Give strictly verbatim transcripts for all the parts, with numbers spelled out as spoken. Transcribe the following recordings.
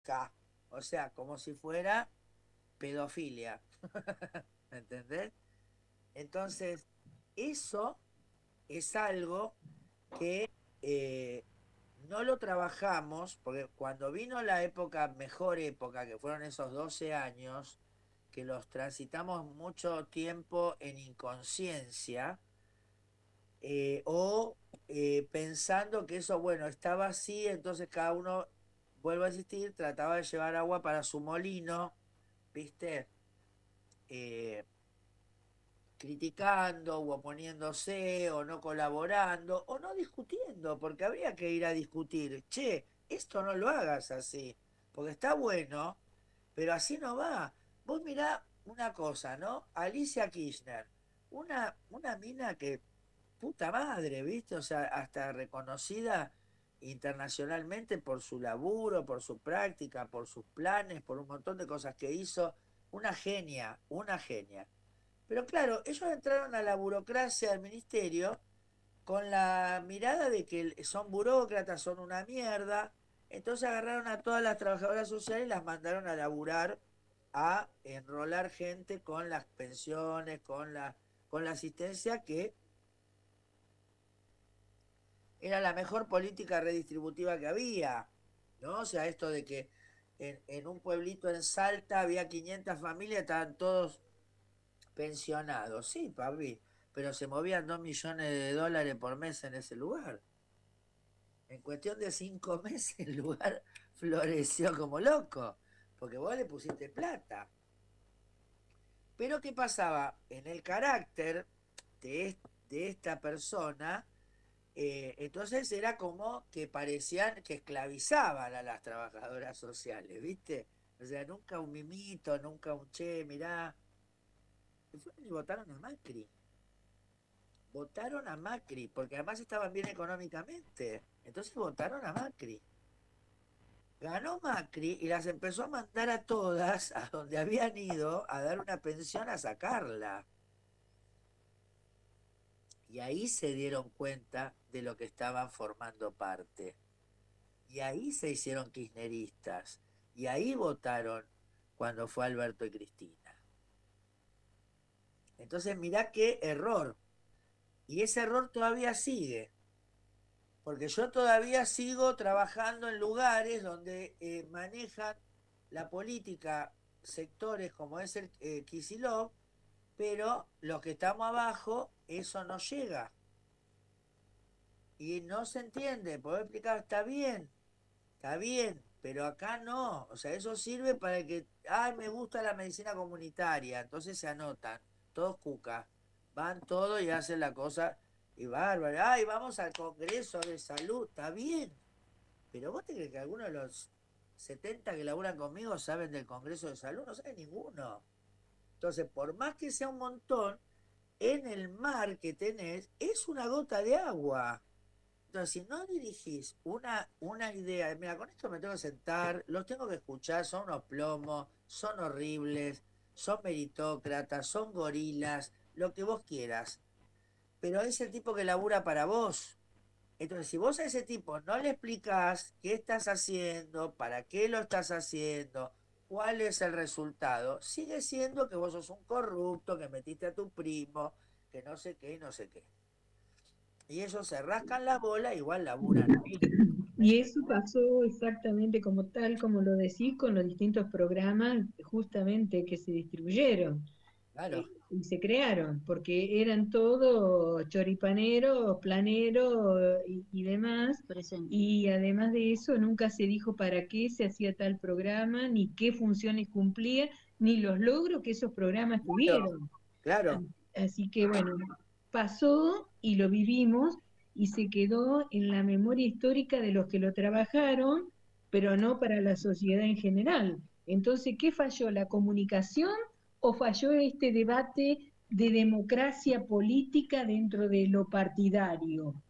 Ca, o sea, como si fuera pedofilia, ¿entendés? Entonces, eso es algo que eh, no lo trabajamos, porque cuando vino la época, mejor época, que fueron esos doce años, que los transitamos mucho tiempo en inconsciencia, eh, o eh, pensando que eso, bueno, estaba así, entonces cada uno, vuelvo a insistir, trataba de llevar agua para su molino, ¿viste? Eh, criticando o oponiéndose o no colaborando o no discutiendo, porque habría que ir a discutir, che, esto no lo hagas así, porque está bueno, pero así no va. Vos mirá una cosa, ¿no? Alicia Kirchner, una, una mina que, puta madre, ¿viste? O sea, hasta reconocida internacionalmente por su laburo, por su práctica, por sus planes, por un montón de cosas que hizo. Una genia, una genia. Pero claro, ellos entraron a la burocracia del ministerio con la mirada de que son burócratas, son una mierda. Entonces agarraron a todas las trabajadoras sociales y las mandaron a laburar, a enrolar gente con las pensiones, con la, con la asistencia, que era la mejor política redistributiva que había. ¿No? O sea, esto de que en, en un pueblito en Salta había quinientas familias, estaban todos pensionados, sí, papi, pero se movían dos millones de dólares por mes en ese lugar. En cuestión de cinco meses el lugar floreció como loco, porque vos le pusiste plata. Pero ¿qué pasaba? En el carácter de, est- de esta persona, eh, entonces era como que parecían que esclavizaban a las trabajadoras sociales, ¿viste? O sea, nunca un mimito, nunca un che, mirá. Y fueron y votaron a Macri. Votaron a Macri, porque además estaban bien económicamente. Entonces votaron a Macri. Ganó Macri y las empezó a mandar a todas a donde habían ido a dar una pensión, a sacarla. Y ahí se dieron cuenta de lo que estaban formando parte. Y ahí se hicieron kirchneristas. Y ahí votaron cuando fue Alberto y Cristina. Entonces mirá qué error. Y ese error todavía sigue. Porque yo todavía sigo trabajando en lugares donde eh, manejan la política sectores como es el eh, Kicillof, pero los que estamos abajo, eso no llega. Y no se entiende. Puedo explicar, está bien, está bien, pero acá no. O sea, eso sirve para que, ay, me gusta la medicina comunitaria, entonces se anotan, todos cucas, van todos y hacen la cosa, y bárbaro, ay, vamos al Congreso de Salud, está bien. Pero vos te crees que algunos de los setenta que laburan conmigo saben del Congreso de Salud, no sabe ninguno. Entonces, por más que sea un montón, en el mar que tenés es una gota de agua. Entonces, si no dirigís una, una idea, mira, con esto me tengo que sentar, los tengo que escuchar, son unos plomos, son horribles, son meritócratas, son gorilas, lo que vos quieras. Pero es el tipo que labura para vos. Entonces, si vos a ese tipo no le explicás qué estás haciendo, para qué lo estás haciendo, cuál es el resultado, sigue siendo que vos sos un corrupto, que metiste a tu primo, que no sé qué y no sé qué. Y ellos se rascan la bola, igual laburan ahí. ¿Me Y eso entendés? pasó exactamente como tal, como lo decís, con los distintos programas justamente que se distribuyeron Claro. eh, y se crearon, porque eran todos choripaneros, planeros y, y demás. Presente. Y además de eso, nunca se dijo para qué se hacía tal programa, ni qué funciones cumplía, ni los logros que esos programas Claro. tuvieron. Claro. Así que bueno, pasó y lo vivimos y se quedó en la memoria histórica de los que lo trabajaron, pero no para la sociedad en general. Entonces, ¿qué falló? ¿La comunicación o falló este debate de democracia política dentro de lo partidario?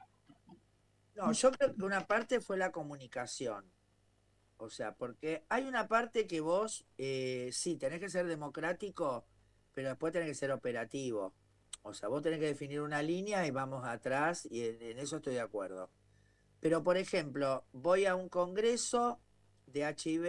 No, yo creo que una parte fue la comunicación. O sea, porque hay una parte que vos, eh, sí, tenés que ser democrático, pero después tenés que ser operativo. O sea, vos tenés que definir una línea y vamos atrás, y en, en eso estoy de acuerdo. Pero, por ejemplo, voy a un congreso de H I V